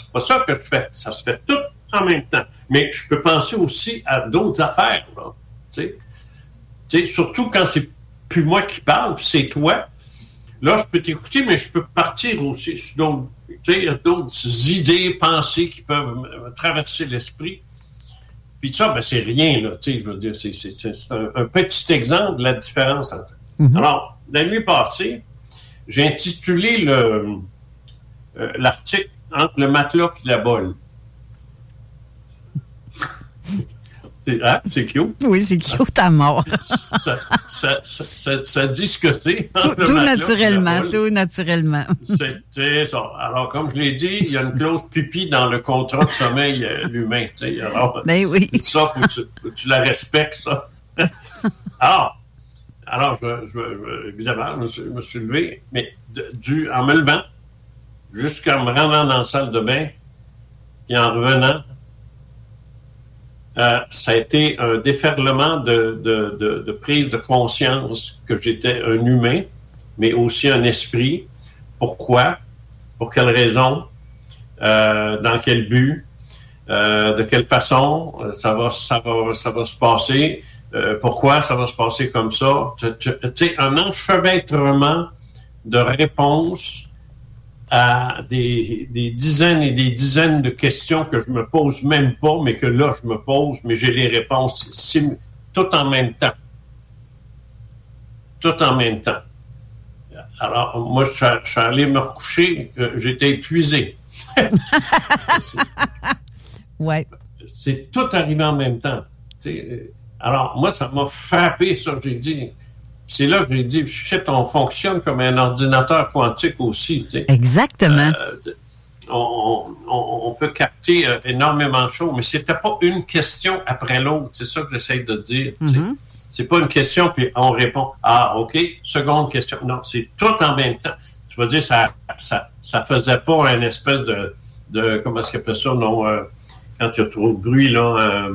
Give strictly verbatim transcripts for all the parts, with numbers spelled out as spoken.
c'est pas ça que je fais. Ça se fait tout en même temps. Mais je peux penser aussi à d'autres affaires, là. Tu sais, tu sais, surtout quand c'est plus moi qui parle, puis c'est toi. Là, je peux t'écouter, mais je peux partir aussi sur d'autres, tu sais, d'autres idées, pensées qui peuvent me traverser l'esprit. Puis ça, ben, c'est rien, là. Tu sais, je veux dire, c'est, c'est, c'est un, un petit exemple de la différence entre. Mm-hmm. Alors, la nuit passée, j'ai intitulé le, euh, l'article entre le matelas et la bolle. C'est, hein, c'est cute. Oui, c'est cute à mort. ça, ça, ça, ça, ça dit ce que c'est. Tout, tout naturellement, tout naturellement. C'est, c'est ça. Alors, comme je l'ai dit, il y a une clause pipi dans le contrat de sommeil euh, humain. Tu sais. Alors, ben oui. Ça, faut que tu, faut que tu la respectes, ça. Alors, alors je, je, je, évidemment, je me suis, je me suis levé, mais de, du, en me levant, jusqu'en me rendant dans la salle de bain, et en revenant, Euh, ça a été un déferlement de, de, de, de prise de conscience que j'étais un humain, mais aussi un esprit. Pourquoi? Pour quelle raison? Euh, dans quel but? Euh, de quelle façon? Ça va, ça va, ça va se passer? Euh, pourquoi ça va se passer comme ça? Tu sais, un enchevêtrement de réponses à des, des dizaines et des dizaines de questions que je me pose même pas, mais que là, je me pose, mais j'ai les réponses sim- tout en même temps. Tout en même temps. Alors, moi, je suis, je suis allé me recoucher, euh, j'étais épuisé. Ouais. C'est tout arrivé en même temps. T'sais, alors, moi, ça m'a frappé, ça, j'ai dit... C'est là que j'ai dit, shit, on fonctionne comme un ordinateur quantique aussi. T'sais. Exactement. Euh, on, on, on peut capter euh, énormément de choses, mais c'était pas une question après l'autre. C'est ça que j'essaie de dire. Mm-hmm. C'est pas une question, puis on répond, ah, OK, seconde question. Non, c'est tout en même temps. Tu vas dire, ça ça, ça faisait pas une espèce de, de comment est-ce qu'on appelle ça, non, euh, quand il y a trop de bruit, là, euh,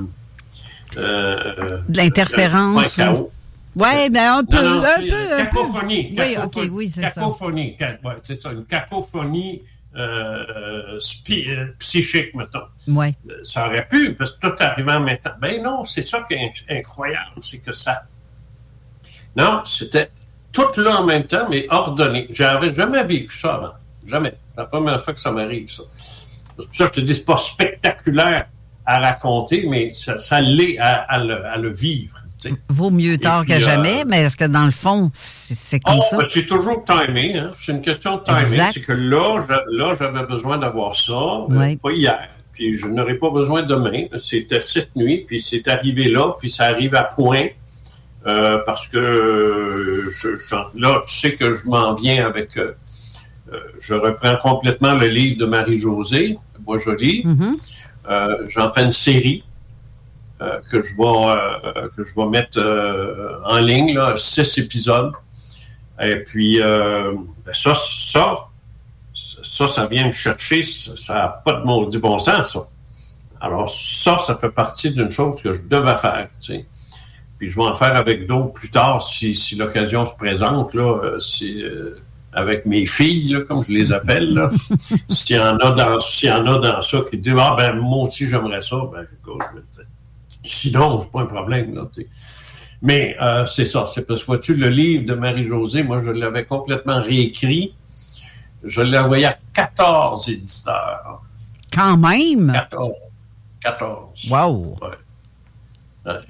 euh, de l'interférence. Euh, Oui, bien un peu, non, non, un peu, un cacophonie, peu. Cacophonie. Oui, OK, oui, c'est cacophonie, ça. Cacophonie, c'est ça, une cacophonie euh, spi- euh, psychique, mettons. Oui. Ça aurait pu, parce que tout arrivait en même temps. Ben non, c'est ça qui est incroyable, c'est que ça... Non, c'était tout là en même temps, mais ordonné. J'avais jamais vécu ça avant. Jamais. C'est la première fois que ça m'arrive, ça. C'est pour ça que je te dis, c'est pas spectaculaire à raconter, mais ça, ça l'est à, à, le, à le vivre. T'sais. Vaut mieux tard puis, que jamais, euh, mais est-ce que dans le fond, c'est, c'est comme oh, ça? Ben, c'est toujours timé. Hein? C'est une question de timing. Exact. C'est que là, je, là, j'avais besoin d'avoir ça, oui. euh, pas hier. Puis je n'aurais pas besoin demain. C'était cette nuit, puis c'est arrivé là, puis ça arrive à point. Euh, parce que euh, je, je, là, tu sais que je m'en viens avec... Euh, euh, je reprends complètement le livre de Marie-Josée, Bois Joli. Mm-hmm. Euh, j'en fais une série. Euh, que je vais euh, que je vais mettre euh, en ligne, là, six épisodes. Et puis euh, ben ça, ça, ça, ça vient me chercher, ça n'a pas de maudit bon sens, ça. Alors ça, ça fait partie d'une chose que je devais faire, tu sais. Puis je vais en faire avec d'autres plus tard, si, si l'occasion se présente, là, euh, si, euh, avec mes filles, là, comme je les appelle, là. s'il y en a dans, s'il y en a dans ça qui disent, ah ben moi aussi j'aimerais ça, ben écoute, sinon, c'est pas un problème, là, t'sais. Mais euh, c'est ça, c'est parce que vois-tu, le livre de Marie-Josée, moi, je l'avais complètement réécrit. Je l'ai envoyé à quatorze éditeurs. Quand même? quatorze. quatorze. Wow! Ouais. Ouais.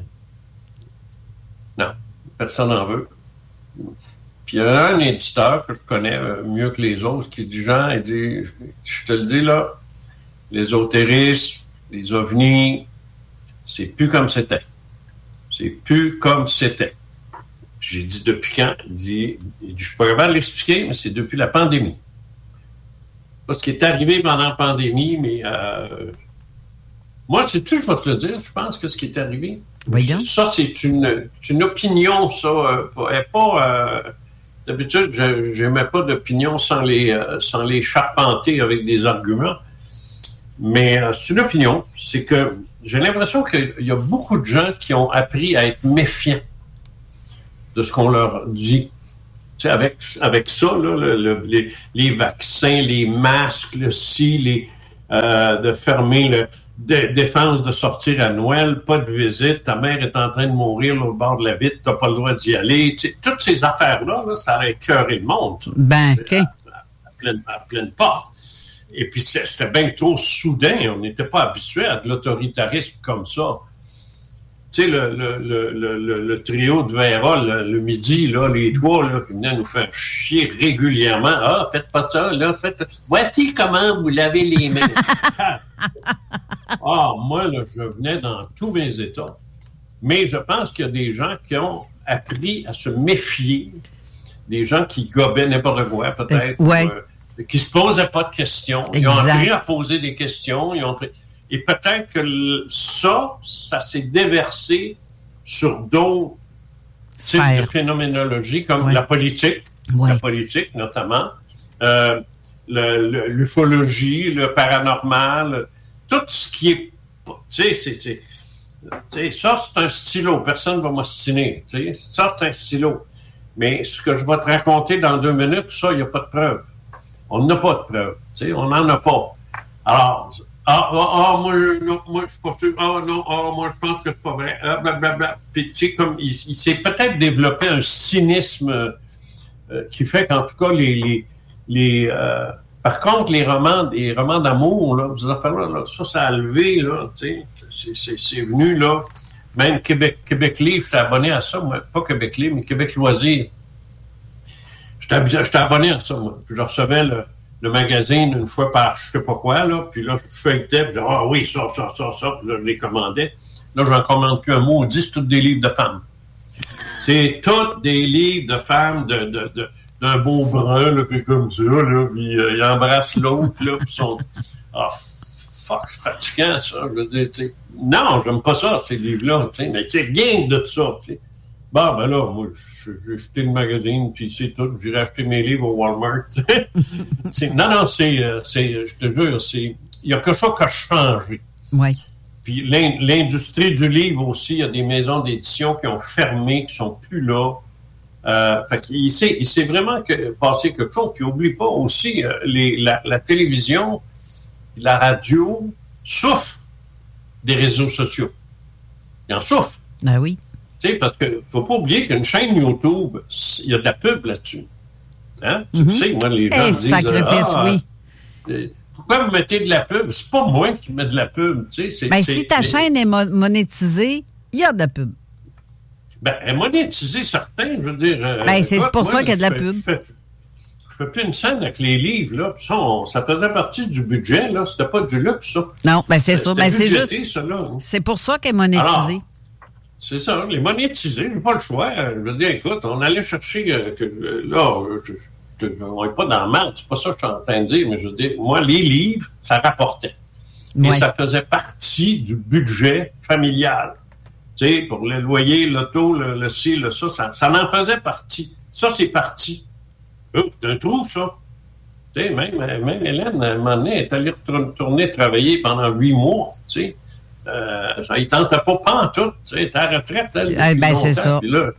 Non, personne n'en veut. Puis il y a un éditeur que je connais mieux que les autres qui dit, Jean, il dit, je te le dis, là, l'ésotérisme, les ovnis, c'est plus comme c'était. C'est plus comme c'était. J'ai dit, depuis quand? Il dit, il dit je suis pas capable de l'expliquer, mais c'est depuis la pandémie. Pas ce qui est arrivé pendant la pandémie, mais euh, moi, sais-tu, je vais te le dire, je pense que ce qui est arrivé, Voyons. ça, c'est une, une opinion, ça. Euh, pas, euh, d'habitude, je n'aimais pas d'opinion sans les, euh, sans les charpenter avec des arguments. Mais euh, c'est une opinion. C'est que j'ai l'impression qu'il y a beaucoup de gens qui ont appris à être méfiants de ce qu'on leur dit. Tu sais, avec, avec ça, là, le, le, les, les vaccins, les masques, le ci, les, euh, de fermer le... De, défense de sortir à Noël, pas de visite, ta mère est en train de mourir au bord de la vitre, t'as pas le droit d'y aller. Tu sais, toutes ces affaires-là, là, ça a écœuré le monde. Ça. Ben, OK. À, à, à, pleine, à pleine porte. Et puis, c'était bien trop soudain. On n'était pas habitué à de l'autoritarisme comme ça. Tu sais, le, le, le, le, le trio de Vera, le, le midi, là, les trois, là, qui venaient nous faire chier régulièrement. Ah, faites pas ça, là, faites... Voici comment vous lavez les mains. Ah, moi, là, je venais dans tous mes états. Mais je pense qu'il y a des gens qui ont appris à se méfier. Des gens qui gobaient n'importe quoi, peut-être. Ouais. Euh, qui se posaient pas de questions. Ils exact. ont appris à poser des questions. Ils ont appris... Et peut-être que le, ça, ça s'est déversé sur d'autres types de phénoménologie, comme ouais. la politique, ouais. la politique notamment, euh, le, le, l'ufologie, le paranormal, tout ce qui est... Tu sais, c'est, c'est, c'est, ça, c'est un stylo. Personne ne va m'ostiner. Tu sais, ça, c'est un stylo. Mais ce que je vais te raconter dans deux minutes, ça, il n'y a pas de preuve. On n'a pas de preuve. Tu sais, on n'en a pas. Alors... Ah, ah, ah, moi, non, moi, je suis pas sûr. Ah, non, ah, moi, je pense que c'est pas vrai. Ah, blablabla. Puis, tu sais, comme, il, il s'est peut-être développé un cynisme euh, qui fait qu'en tout cas, les, les, les euh, par contre, les romans, les romans d'amour, là, ces affaires-là, là, ça, ça a levé, là, tu sais, c'est, c'est, c'est venu, là. Même Québec, Québec Livre, j'étais abonné à ça, moi. Pas Québec Livre, mais Québec Loisirs. J'étais, j'étais abonné à ça, moi. Puis, je recevais le, le magazine une fois par je sais pas quoi, là, puis là, je feuilletais, puis ah oui, ça, ça, ça, ça, puis là, je les commandais. Là, j'en commande plus un mot, c'est tous des livres de femmes. C'est tous des livres de femmes, de, de, de, d'un beau brun, là, puis comme ça, là, puis euh, ils embrassent l'autre, là, puis ils sont... Ah, fuck, c'est fatigant, ça, je veux dire, tu sais. Non, j'aime pas ça, ces livres-là, tu sais, mais tu sais, rien de ça, tu sais. Bon, ben là, moi, j'ai acheté le magazine, puis c'est tout. J'irai acheter mes livres au Walmart. c'est, non, non, c'est, c'est, je te jure, c'est, il y a quelque chose qui a changé. Oui. Puis l'industrie du livre aussi, il y a des maisons d'édition qui ont fermé, qui sont plus là. Euh, fait qu'il s'est, il s'est vraiment que, passé quelque chose. Puis oublie pas aussi, euh, les, la, la télévision, la radio souffrent des réseaux sociaux. Ils en souffrent. Ben oui. Tu sais, parce qu'il ne faut pas oublier qu'une chaîne YouTube, il y a de la pub là-dessus. Hein? Mm-hmm. Tu sais, moi, les gens hey, me disent... Sacrifice, ah, oui. Euh, pourquoi vous mettez de la pub? C'est pas moi qui mets de la pub. Tu sais, c'est, ben, c'est, si ta c'est... chaîne est mo- monétisée, il y a de la pub. Ben, elle est monétisée, certain, je veux dire... Euh, ben, c'est écoute, pour moi, ça qu'il y a de la fais, pub. Je fais, je fais plus une scène avec les livres, là. Puis ça, on, ça faisait partie du budget, là. C'était pas du luxe, ça. Non, ben, c'est C'était ça. Ben, c'est budgété, juste... ça, là. C'est pour ça qu'elle est monétisée. Alors, c'est ça, les monétiser, j'ai pas le choix. Je veux dire, écoute, on allait chercher... Euh, que, euh, là, je, je, je, on n'est pas dans le mal, c'est pas ça que je suis en train de dire, mais je veux dire, moi, les livres, ça rapportait. Et ouais. Ça faisait partie du budget familial. Tu sais, pour le loyer, l'auto, le, le ci, le ça, ça, ça en faisait partie. Ça, c'est parti. Oh, c'est un trou, ça. Tu sais, même, même Hélène, à un moment donné, elle est allée retourner travailler pendant huit mois, tu sais. Euh, ça ne tentait pas pantoute, tu sais, ta retraite, elle, eh ben, c'est ça. Puis là,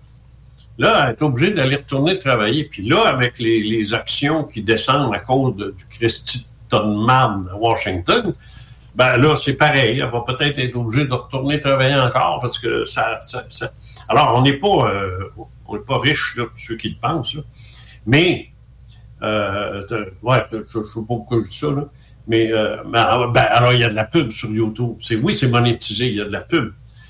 là, elle est obligée d'aller retourner travailler. Puis là, avec les, les actions qui descendent à cause de, du Christy de marde à Washington, ben là, c'est pareil. Elle va peut-être être obligée de retourner travailler encore parce que ça... ça, ça... Alors, on n'est pas, euh, on n'est pas riche, là, pour ceux qui le pensent, là. Mais, euh, ouais, je ne sais pas pourquoi je dis ça, là. Mais, euh, ben, ben, alors, il y a de la pub sur YouTube. C'est, oui, c'est monétisé, il y a de la pub.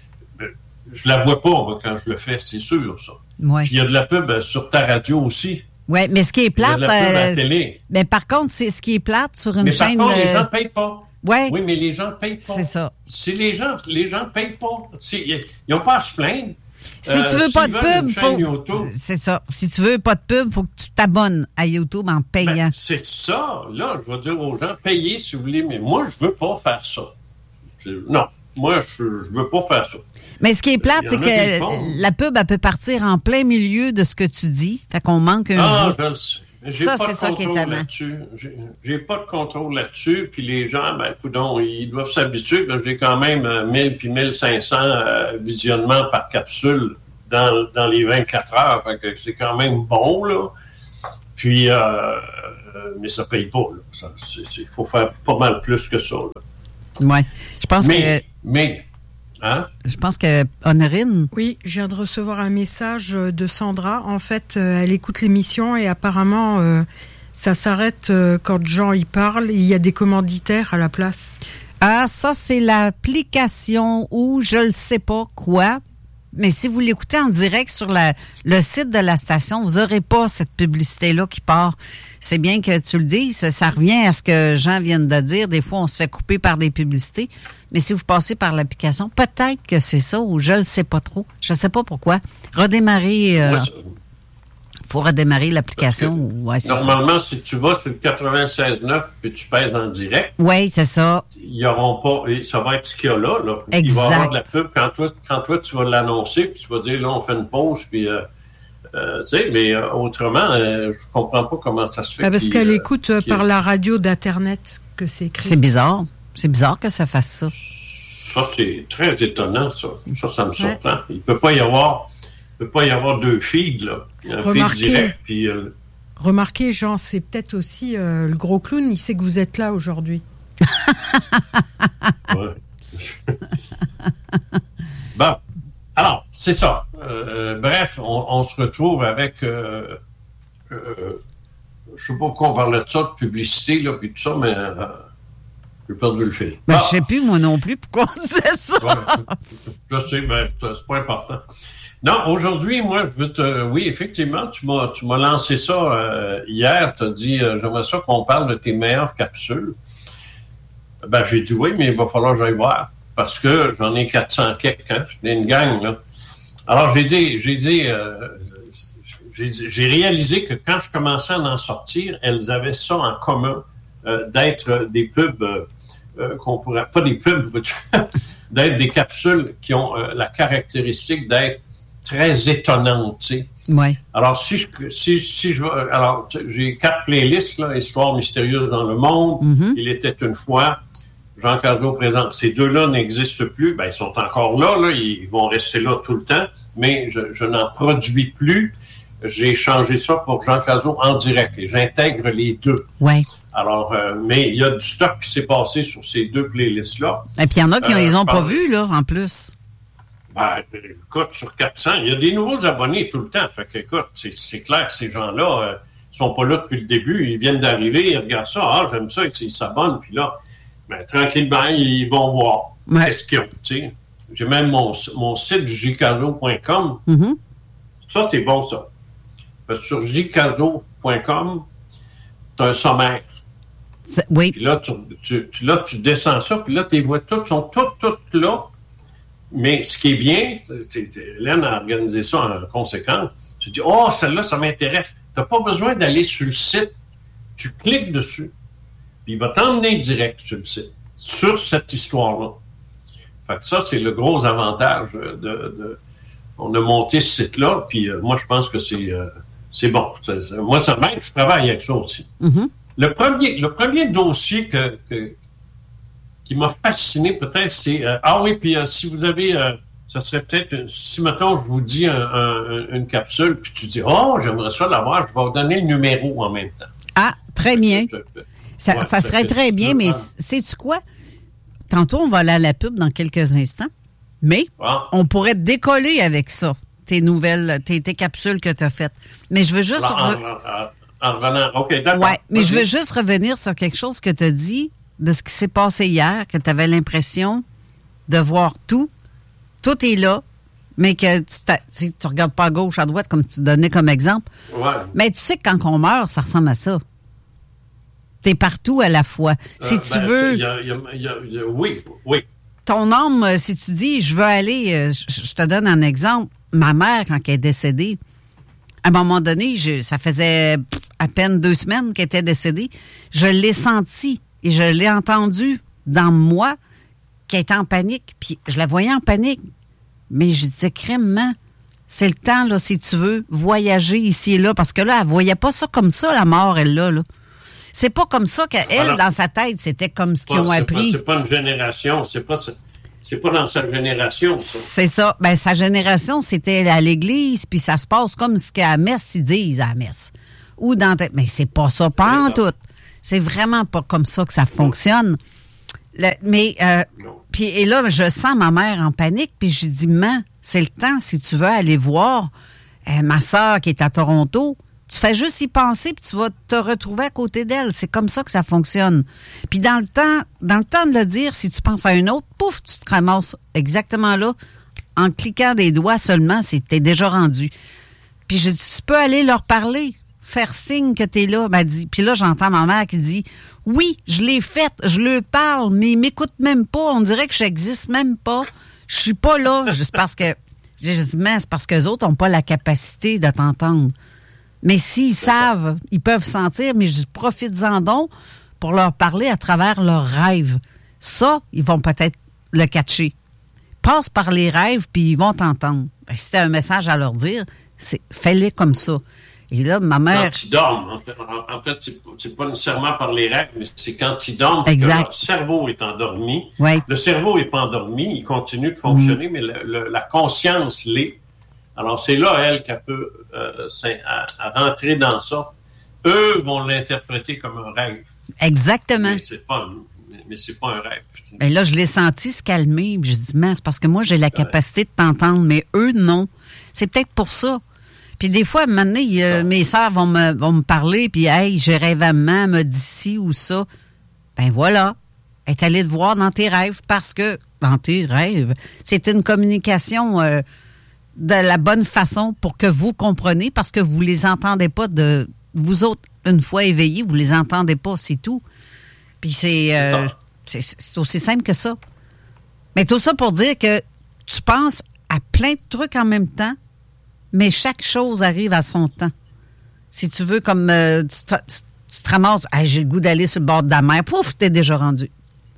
Je la vois pas, moi, quand je le fais, c'est sûr, ça. Ouais. Puis il y a de la pub sur ta radio aussi. Oui, mais ce qui est plate... Il y a de la pub euh, à la télé. Mais par contre, c'est ce qui est plate sur une mais chaîne... par contre, euh... les gens ne payent pas. Ouais. Oui, mais les gens ne payent pas. C'est ça. Si les gens les gens payent pas, ils n'ont pas à se plaindre. Si euh, tu veux pas de pub, faut... YouTube, c'est ça. Si tu veux pas de pub, il faut que tu t'abonnes à YouTube en payant. Ben, c'est ça. Là, je vais dire aux gens, payez si vous voulez, mais moi, je veux pas faire ça. C'est... Non, moi, je ne veux pas faire ça. Mais ce qui est plate, c'est que la pub, elle peut partir en plein milieu de ce que tu dis. Fait qu'on manque un ah, jour. Je le sais. J'ai ça, pas c'est de ça qui est contrôle étonnant. là-dessus. J'ai, j'ai pas de contrôle là-dessus. Puis les gens, ben, coudonc, ils doivent s'habituer. Parce que j'ai quand même mille puis mille cinq cents euh, visionnements par capsule dans, dans les vingt-quatre heures. Fait que c'est quand même bon, là. Puis, euh, euh, mais ça paye pas. Il faut faire pas mal plus que ça. Oui. Je pense mais, que. Mais, hein? Je pense que Honorine. Oui, je viens de recevoir un message de Sandra. En fait, euh, elle écoute l'émission et apparemment, euh, ça s'arrête euh, quand Jean y parle. Il y a des commanditaires à la place. Ah, ça, c'est l'application ou je ne sais pas quoi. Mais si vous l'écoutez en direct sur la, le site de la station, vous n'aurez pas cette publicité-là qui part. C'est bien que tu le dises. Ça revient à ce que Jean vient de dire. Des fois, on se fait couper par des publicités. Mais si vous passez par l'application, peut-être que c'est ça ou je ne le sais pas trop. Je ne sais pas pourquoi. Redémarrer... Euh, Il faut redémarrer l'application. Ouais, normalement, ça. Si tu vas sur le quatre-vingt-seize neuf puis tu pèses en direct, oui, c'est ça. Ils auront pas. Ça va être ce qu'il y a là. là. Exact. Il va y avoir de la pub quand toi, quand toi tu vas l'annoncer, puis tu vas dire là, on fait une pause, puis euh, euh, tu sais, mais euh, autrement, euh, je comprends pas comment ça se fait. Ah, parce qu'elle euh, écoute euh, par la radio d'Internet que c'est écrit. C'est bizarre. C'est bizarre que ça fasse ça. Ça, c'est très étonnant, ça. Ça, ça me surprend. Ouais. Il peut pas y avoir. Il ne peut pas y avoir deux feeds, là. Il y a un remarquez, feed direct, puis... Euh... Remarquez, Jean, c'est peut-être aussi euh, le gros clown, il sait que vous êtes là aujourd'hui. Ouais. Bon, alors, c'est ça. Euh, bref, on, on se retrouve avec... Euh, euh, je ne sais pas pourquoi on parlait de ça, de publicité, là, puis tout ça, mais... Euh, j'ai perdu le fil. Ben, ah. Je ne sais plus, moi non plus, pourquoi on disait ça. Ouais, je sais, mais c'est pas important. Non, aujourd'hui, moi, je veux te... Oui, effectivement, tu m'as, tu m'as lancé ça euh, hier. Tu as dit, euh, j'aimerais ça qu'on parle de tes meilleures capsules. Ben, j'ai dit oui, mais il va falloir que j'aille voir. Parce que j'en ai quatre cents quelques, hein. J'ai une gang, là. Alors, j'ai dit... J'ai dit... Euh, j'ai, j'ai réalisé que quand je commençais à en sortir, elles avaient ça en commun, euh, d'être des pubs... Euh, euh, qu'on pourrait... Pas des pubs, d'être des capsules qui ont euh, la caractéristique d'être très étonnante, tu sais. Oui. Alors, si je, si, si je alors, j'ai quatre playlists, là, Histoire mystérieuse dans le monde, mm-hmm. Il était une fois, Jean Cazot présente. Ces deux-là n'existent plus, ben, ils sont encore là, là, ils vont rester là tout le temps, mais je, je n'en produis plus. J'ai changé ça pour Jean Cazot en direct et j'intègre les deux. Oui. Alors, euh, mais il y a du stock qui s'est passé sur ces deux playlists-là. Et puis, il y en a qui euh, les ont pas parle... vus, là, en plus. Ben, écoute, sur quatre cents, il y a des nouveaux abonnés tout le temps. Fait que, écoute, c'est, c'est clair que ces gens-là euh, sont pas là depuis le début. Ils viennent d'arriver, ils regardent ça. Ah, j'aime ça, ils s'abonnent. Puis là, ben, tranquillement, ils vont voir ouais. Qu'est-ce qu'ils ont, tu sais. J'ai même mon, mon site j caso point com. Mm-hmm. Ça, c'est bon, ça. Parce que sur j caso point com, tu as un sommaire. C'est, oui. Puis là, tu, tu, tu, là, tu descends ça, puis là, tes voix toutes sont toutes, toutes là. Mais ce qui est bien, c'est, c'est, Hélène a organisé ça en conséquence. Tu dis, oh, celle-là, ça m'intéresse. Tu n'as pas besoin d'aller sur le site. Tu cliques dessus. Puis il va t'emmener direct sur le site, sur cette histoire-là. Fait que ça, c'est le gros avantage de... de on a monté ce site-là, puis euh, moi, je pense que c'est, euh, c'est bon. C'est, c'est, moi, ça m'aide, je travaille avec ça aussi. Mm-hmm. Le premier, le premier dossier que... que qui m'a fasciné peut-être, c'est... Euh, ah oui, puis euh, si vous avez... Euh, ça serait peut-être... Si, mettons, je vous dis un, un, une capsule, puis tu dis, oh, j'aimerais ça l'avoir, je vais vous donner le numéro en même temps. Ah, très bien. Je, je, ça, ouais, ça serait très bien, mais sais-tu quoi? Tantôt, on va aller à la pub dans quelques instants, mais ah. on pourrait décoller avec ça, tes nouvelles, tes, tes capsules que tu as faites. Mais je veux juste... Alors, en, en, en revenant, OK, d'accord. Ouais, mais okay. Je veux juste revenir sur quelque chose que tu as dit de ce qui s'est passé hier, que tu avais l'impression de voir tout. Tout est là, mais que tu ne regardes pas à gauche, à droite, comme tu donnais comme exemple. Ouais. Mais tu sais que quand on meurt, ça ressemble à ça. Tu es partout à la fois. Si euh, tu ben, veux... Y a, y a, y a, y a, oui, oui. Ton âme, si tu dis, je veux aller... Je, je te donne un exemple. Ma mère, quand elle est décédée, à un moment donné, je, ça faisait à peine deux semaines qu'elle était décédée, je l'ai sentie. Et je l'ai entendu dans moi qu'elle était en panique. Puis je la voyais en panique. Mais je disais, crèmement, c'est le temps, là, si tu veux, voyager ici et là. Parce que là, elle ne voyait pas ça comme ça, la mort, elle, là. là. C'est pas comme ça qu'elle, alors, dans sa tête, c'était comme ce qu'ils ont appris. Pas, c'est pas une génération. C'est pas, c'est pas dans sa génération, ça. C'est ça. Ben, sa génération, c'était à l'église, puis ça se passe comme ce qu'à la messe, ils disent à la messe. ou dans ta... Mais c'est pas ça, pas en tout. C'est vraiment pas comme ça que ça fonctionne. Le, mais, euh, puis, et là, je sens ma mère en panique, puis je dis, maman, c'est le temps, si tu veux aller voir euh, ma sœur qui est à Toronto, tu fais juste y penser, puis tu vas te retrouver à côté d'elle. C'est comme ça que ça fonctionne. Puis dans le temps, dans le temps de le dire, si tu penses à une autre, pouf, tu te ramasses exactement là, en cliquant des doigts seulement, si t'es déjà rendu. Puis je dis, tu peux aller leur parler, faire signe que t'es là. Ben, dit, puis là, j'entends ma mère qui dit, oui, je l'ai faite, je leur parle, mais ils m'écoutent même pas. On dirait que j'existe même pas. Je suis pas là. Juste parce que, j'ai dit, mais c'est parce qu'eux autres n'ont pas la capacité de t'entendre. Mais s'ils savent, ils peuvent sentir, mais je dis, profites-en donc pour leur parler à travers leurs rêves. Ça, ils vont peut-être le catcher. Passe par les rêves, puis ils vont t'entendre. Ben, si tu as un message à leur dire, c'est, fais-le comme ça. Et là, ma mère... Quand ils dorment, en fait, en fait c'est, c'est pas nécessairement par les rêves, mais c'est quand ils dorment exact. que leur cerveau est endormi. Oui. Le cerveau n'est pas endormi, il continue de fonctionner, mmh. mais le, le, la conscience l'est. Alors, c'est là, elle, qu'elle peut euh, à, à rentrer dans ça. Eux vont l'interpréter comme un rêve. Exactement. Mais c'est pas, mais c'est pas un rêve. Mais là, je l'ai senti se calmer. Je dis, mais c'est parce que moi, j'ai la capacité ouais. de t'entendre, mais eux, non. C'est peut-être pour ça. Puis des fois, à un moment donné, euh, mes sœurs vont me, vont me parler, puis « Hey, j'ai rêvé à maman, me dit ci ou ça. » Ben voilà. Elle est allée te voir dans tes rêves parce que, dans tes rêves, c'est une communication... Euh, de la bonne façon pour que vous compreniez, parce que vous les entendez pas de... Vous autres, une fois éveillés, vous les entendez pas, c'est tout. Puis c'est, euh, c'est, c'est aussi simple que ça. Mais tout ça pour dire que tu penses à plein de trucs en même temps, mais chaque chose arrive à son temps. Si tu veux, comme euh, tu, te, tu te ramasses, hey, j'ai le goût d'aller sur le bord de la mer, pouf, t'es déjà rendu.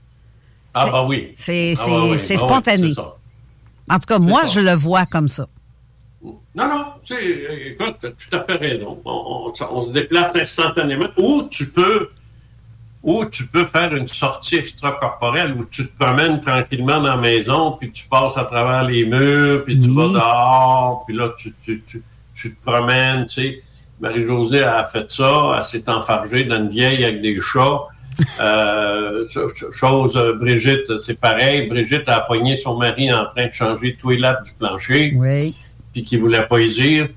Ah c'est, bah oui. C'est, ah c'est, bah oui. c'est bah spontané. Oui, c'est ça. En tout cas, c'est moi, ça. je le vois comme ça. Non, non, tu sais, écoute, tu as tout à fait raison. On, on, on se déplace instantanément. Ou tu peux, ou tu peux faire une sortie extracorporelle où tu te promènes tranquillement dans la maison, puis tu passes à travers les murs, puis tu oui. vas dehors, puis là, tu, tu, tu, tu te promènes, tu sais. Marie-Josée a fait ça, elle s'est enfargée dans une vieille avec des chats. Euh, chose, Brigitte, c'est pareil. Brigitte a pogné son mari en train de changer tous les lattes du plancher. Oui. Puis qui voulait pas y dire.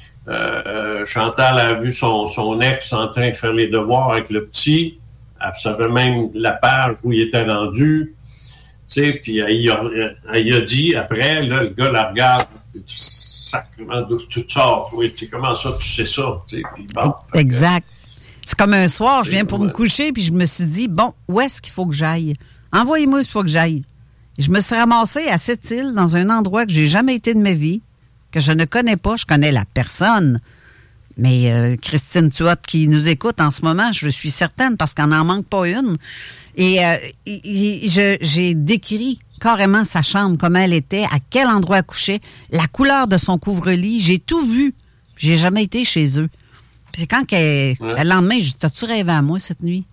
Euh, Chantal a vu son, son ex en train de faire les devoirs avec le petit. Elle savait même la page où il était rendu. Tu sais, puis elle y a, elle y a dit, après, là, le gars la regarde. Sacrément, d'où tu te sors? Oui, tu sais, comment ça, tu sais ça? Tu sais, puis bon. Exact. Que, c'est comme un soir, je viens pour ouais. me coucher, puis je me suis dit, bon, où est-ce qu'il faut que j'aille? Envoyez-moi où il faut que j'aille. Je me suis ramassée à cette île, dans un endroit que j'ai jamais été de ma vie, que je ne connais pas. Je connais la personne. Mais euh, Christine Tuot qui nous écoute en ce moment, je suis certaine, parce qu'on n'en manque pas une. Et euh, je, j'ai décrit carrément sa chambre, comment elle était, à quel endroit elle couchait, la couleur de son couvre-lit. J'ai tout vu. J'ai jamais été chez eux. Puis c'est quand qu'elle, ouais. le lendemain, je dis, t'as-tu rêvé à moi cette nuit?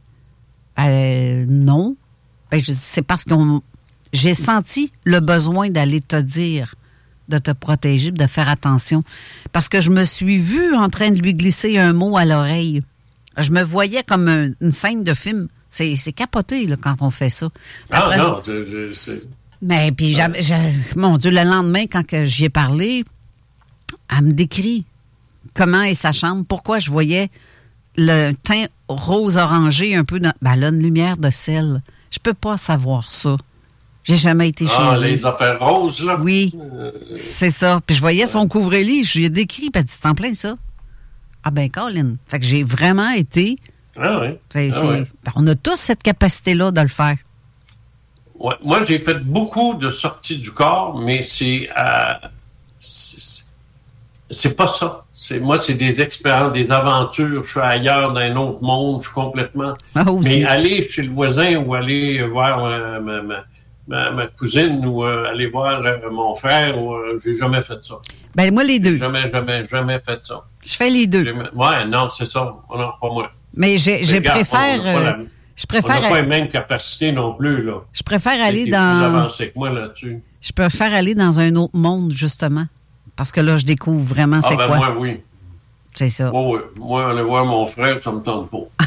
Euh, non. Ben, je dis, c'est parce que j'ai senti le besoin d'aller te dire, de te protéger, de faire attention. Parce que je me suis vue en train de lui glisser un mot à l'oreille. Je me voyais comme un, une scène de film. C'est, c'est capoté, là, quand on fait ça. Après, ah non, je, je, c'est... Mais puis, ah. j'ai, j'ai, mon Dieu, le lendemain, quand que j'y ai parlé, elle me décrit comment est sa chambre, pourquoi je voyais le teint rose-orangé un peu dans... Ben là, une lumière de sel. Je peux pas savoir ça. J'ai jamais été ah, chez eux. Ah, les affaires roses, là? Oui, euh... c'est ça. Puis je voyais son couvre-lit, je lui ai décrit, puis elle dit, c'est en plein ça. Ah ben, Colin. Fait que j'ai vraiment été... Ah oui. C'est, ah c'est... oui. Ben, on a tous cette capacité-là de le faire. Ouais. Moi, j'ai fait beaucoup de sorties du corps, mais c'est... Euh, c'est, c'est pas ça. C'est, moi, c'est des expériences, des aventures. Je suis ailleurs, dans un autre monde, je suis complètement... Ah, mais aller chez le voisin ou aller voir euh, ma, ma, ma, ma cousine ou euh, aller voir euh, mon frère, ou, euh, j'ai jamais fait ça. Ben moi, les deux. J'ai jamais, jamais, jamais fait ça. Je fais les deux. J'ai, ouais, non, c'est ça. Non, pas moi. Mais j'ai, je préfère... On la, je préfère... On n'a pas les mêmes capacités non plus, là. Je préfère aller t'es dans... plus avancé que moi là-dessus. Je préfère aller dans un autre monde, justement. Parce que là, je découvre vraiment ah, c'est ben quoi. moi, oui. C'est ça. Oh, oui. Moi, aller voir mon frère, ça me tente pas.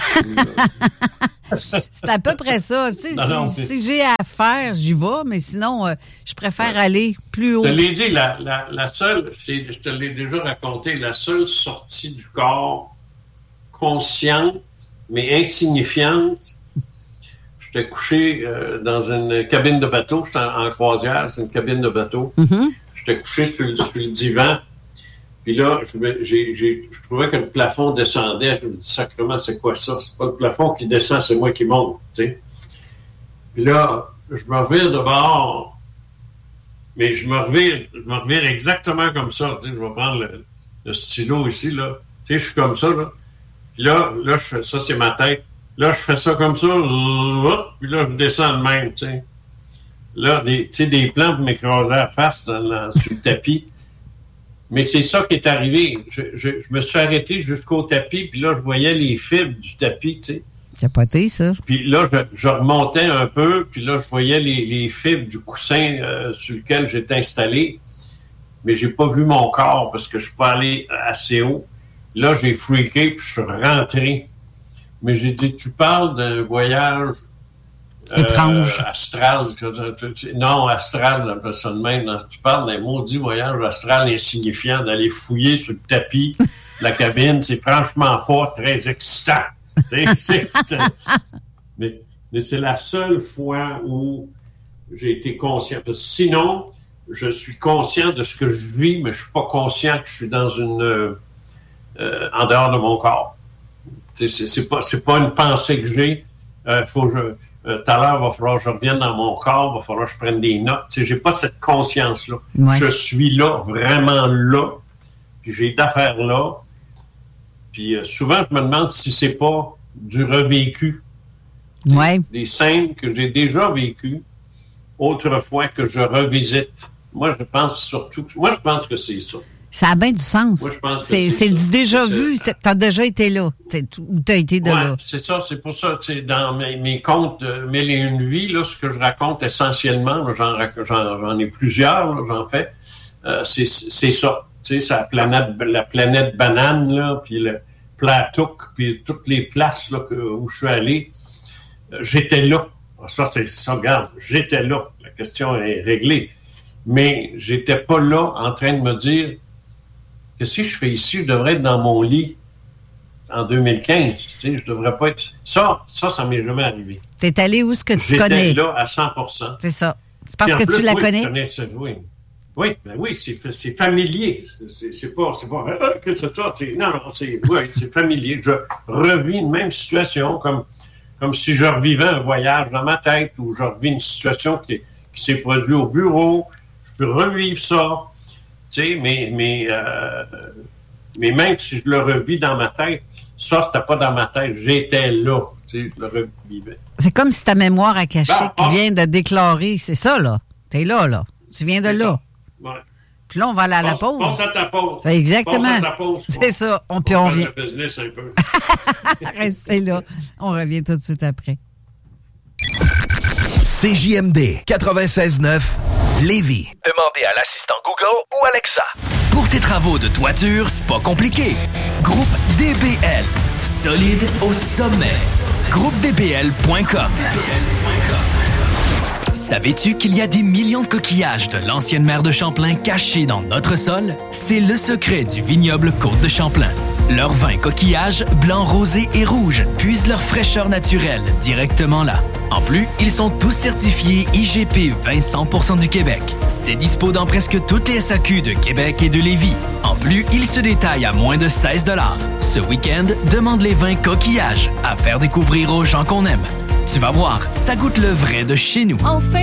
C'est à peu près ça. Tu sais, non, non, si, si j'ai à faire, j'y vais, mais sinon, euh, je préfère ouais. aller plus haut. Je te l'ai dit, la, la, la seule, je te l'ai déjà raconté, la seule sortie du corps consciente, mais insignifiante, j'étais couché euh, dans une cabine de bateau, j'étais en, en croisière, c'est une cabine de bateau. Mm-hmm. J'étais couché sur, sur le divan. Puis là, je, j'ai, j'ai, je trouvais que le plafond descendait. Je me dis, sacrément, c'est quoi ça? C'est pas le plafond qui descend, c'est moi qui monte, tu sais. Puis là, je me revire de bord, mais je me revire, je me revire exactement comme ça. Tu sais, je vais prendre le, le stylo ici, là. Tu sais, je suis comme ça, là. Puis là, là, je fais ça, c'est ma tête. Là, je fais ça comme ça, puis là, je descends de même, tu sais. Là, des, tu sais, des plans pour m'écraser la face dans, dans, sur le tapis. Mais c'est ça qui est arrivé. Je, je, je me suis arrêté jusqu'au tapis, puis là, je voyais les fibres du tapis, tu sais. Capoté, ça. Puis là, je, je remontais un peu, puis là, je voyais les, les fibres du coussin euh, sur lequel j'étais installé. Mais j'ai pas vu mon corps parce que je suis pas allé assez haut. Là, j'ai freaké, puis je suis rentré. Mais j'ai dit, tu parles d'un voyage... étrange. Euh, astral. Non, astral, j'appelle ça de même. Tu parles d'un maudit voyage astral insignifiant, d'aller fouiller sur le tapis de la cabine. C'est franchement pas très excitant. c'est, c'est, mais, mais c'est la seule fois où j'ai été conscient. Parce que sinon, je suis conscient de ce que je vis, mais je suis pas conscient que je suis dans une... Euh, euh, en dehors de mon corps. C'est, c'est, c'est, pas, c'est pas une pensée que j'ai. Euh, faut que je... Euh, tout à l'heure, il va falloir que je revienne dans mon corps, il va falloir que je prenne des notes. Tu sais, j'ai pas cette conscience-là. Ouais. Je suis là, vraiment là, puis j'ai d'affaires là. Puis euh, souvent, je me demande si c'est pas du revécu. Ouais. Des, des scènes que j'ai déjà vécues autrefois que je revisite. Moi, je pense surtout... Moi, je pense que c'est ça. Ça a bien du sens. Moi, je pense c'est, que c'est, c'est du déjà c'est, vu. C'est, t'as déjà été là. T'es, ou t'as été de ouais, là. C'est ça. C'est pour ça, tu sais, dans mes, mes contes de Mille et une vies, là, ce que je raconte essentiellement, là, j'en, j'en, j'en ai plusieurs, là, j'en fais, euh, c'est, c'est ça. Tu sais, c'est la planète, la planète banane, là, puis le Platouk, puis toutes les places là, que, où je suis allé. Euh, j'étais là. Ça, c'est ça, regarde, j'étais là. La question est réglée. Mais j'étais pas là en train de me dire que si je fais ici, je devrais être dans mon lit en deux mille quinze. Tu sais, je devrais pas être... Ça, ça, ça m'est jamais arrivé. T'es allé où ce que tu J'étais connais. J'étais là à cent pour cent. C'est ça. C'est parce que plus, tu la oui, connais. Je connais ça, oui, oui, ben oui c'est, c'est familier. C'est, c'est, c'est pas... C'est pas ah, que c'est ça? C'est, non, non, c'est, oui, c'est familier. Je revis une même situation comme, comme si je revivais un voyage dans ma tête ou je revis une situation qui, qui s'est produite au bureau. Je peux revivre ça. Tu sais, mais, mais, euh, mais même si je le revis dans ma tête, ça, c'était pas dans ma tête. J'étais là. Tu sais, je le revivais. C'est comme si ta mémoire à cacher ben, qui ah, vient de déclarer. C'est ça, là. T'es là, là. Tu viens de c'est là. Ouais. Puis là, on va aller à la Pense, pause. pense à ta pause. C'est exactement. Pense à ta pause. C'est ça. On, puis on on revient. le business un peu. Restez là. On revient tout de suite après. C J M D quatre-vingt-seize neuf Lévis. Demandez à l'assistant Google ou Alexa. Pour tes travaux de toiture, c'est pas compliqué. Groupe D B L. Solide au sommet. groupe d b l point com. Savais-tu qu'il y a des millions de coquillages de l'ancienne mer de Champlain cachés dans notre sol? C'est le secret du vignoble Côte de Champlain. Leurs vins coquillages, blancs, rosés et rouges, puisent leur fraîcheur naturelle directement là. En plus, ils sont tous certifiés I G P vingt cent pour cent du Québec. C'est dispo dans presque toutes les S A Q de Québec et de Lévis. En plus, ils se détaillent à moins de seize dollars. Ce week-end, demande les vins coquillages à faire découvrir aux gens qu'on aime. Tu vas voir, ça goûte le vrai de chez nous. On fait